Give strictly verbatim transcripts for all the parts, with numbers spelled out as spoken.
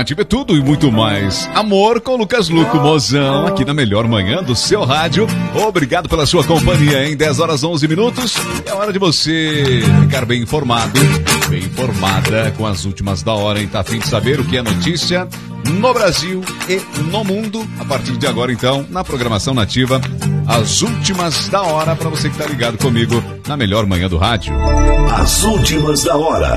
Nativa é tudo e muito mais. Amor com Lucas Luco, mozão, aqui na melhor manhã do seu rádio. Obrigado pela sua companhia, em dez horas onze minutos. É hora de você ficar bem informado, bem informada com as últimas da hora, hein? Tá a fim de saber o que é notícia no Brasil e no mundo. A partir de agora, então, na programação Nativa, as últimas da hora, para você que tá ligado comigo na melhor manhã do rádio. As últimas da hora.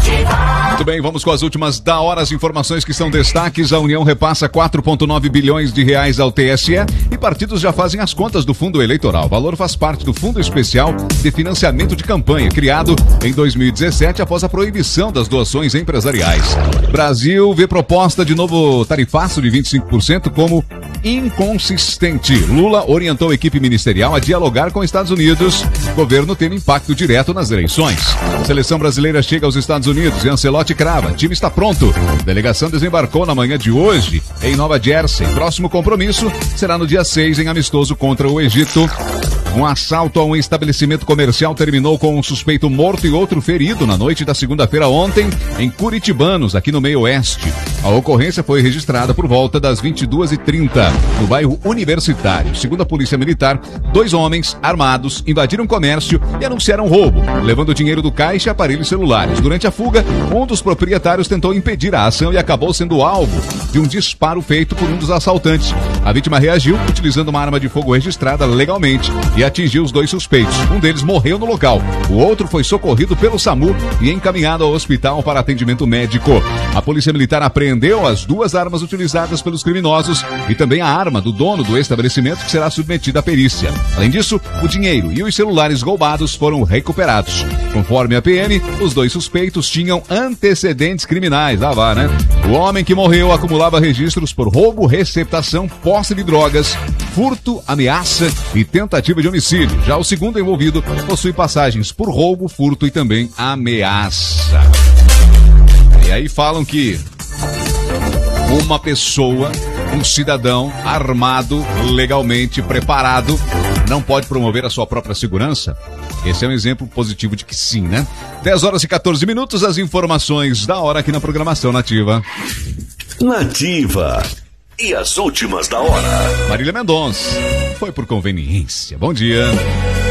Muito bem, vamos com as últimas da hora, as informações que são destaques. A União repassa quatro vírgula nove bilhões de reais ao T S E e partidos já fazem as contas do fundo eleitoral. O valor faz parte do Fundo Especial de Financiamento de Campanha, criado em dois mil e dezessete após a proibição das doações empresariais. Brasil vê proposta de novo tarifaço de vinte e cinco por cento como inconsistente. Lula orientou a equipe ministerial a dialogar com Estados Unidos. O governo teve impacto direto nas eleições. A seleção brasileira chega aos Estados Unidos e Ancelotti crava. O time está pronto. A delegação desembarcou na manhã de hoje em Nova Jersey. Próximo compromisso será no dia seis em amistoso contra o Egito. Um assalto a um estabelecimento comercial terminou com um suspeito morto e outro ferido na noite da segunda-feira ontem em Curitibanos, aqui no meio oeste. A ocorrência foi registrada por volta das vinte e duas e trinta, no bairro Universitário. Segundo a Polícia Militar, dois homens armados invadiram o comércio e anunciaram roubo, levando dinheiro do caixa e aparelhos celulares. Durante a fuga, um dos proprietários tentou impedir a ação e acabou sendo alvo de um disparo feito por um dos assaltantes. A vítima reagiu utilizando uma arma de fogo registrada legalmente e atingiu os dois suspeitos. Um deles morreu no local. O outro foi socorrido pelo SAMU e encaminhado ao hospital para atendimento médico. A Polícia Militar apreendeu as duas armas utilizadas pelos criminosos e também a arma do dono do estabelecimento, que será submetida à perícia. Além disso, o dinheiro e os celulares roubados foram recuperados. Conforme a P M, os dois suspeitos tinham antecedentes criminais. Lá vai, né? O homem que morreu acumulava registros por roubo, receptação, posse de drogas, furto, ameaça e tentativa de homicídio. Já o segundo envolvido possui passagens por roubo, furto e também ameaça. E aí falam que uma pessoa, um cidadão armado, legalmente preparado, não pode promover a sua própria segurança? Esse é um exemplo positivo de que sim, né? dez horas e quatorze minutos, as informações da hora aqui na programação Nativa. Nativa. E as últimas da hora. Marília Mendonça. Foi por conveniência. Bom dia.